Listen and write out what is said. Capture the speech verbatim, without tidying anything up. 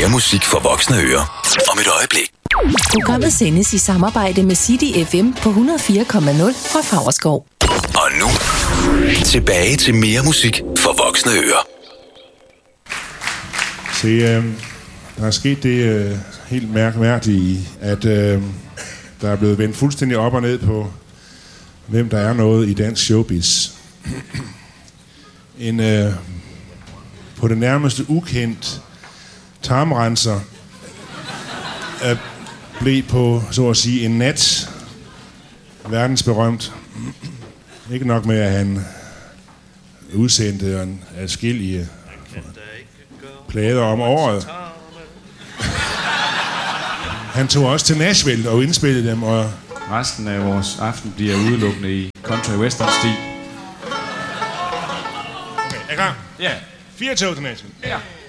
Mere musik for voksne ører om et øjeblik. Programmet sendes i samarbejde med City F M på et hundrede og fire komma nul fra Favrskov. Og nu, tilbage til mere musik for voksne ører. Se, øh, der er sket det øh, helt mærkværdige, at øh, der er blevet vendt fuldstændig op og ned på, hvem der er noget i dansk showbiz. En øh, på det nærmeste ukendt tarmrenser øh, blev på, så at sige, en nat verdensberømt. Ikke nok med, at han udsendte en adskillige plader om året. Han tog også til Nashville og indspillede dem, og resten af vores aften bliver udelukkende i country western stil. Okay, er klar? Ja. Fire tog til Nashville. Ja.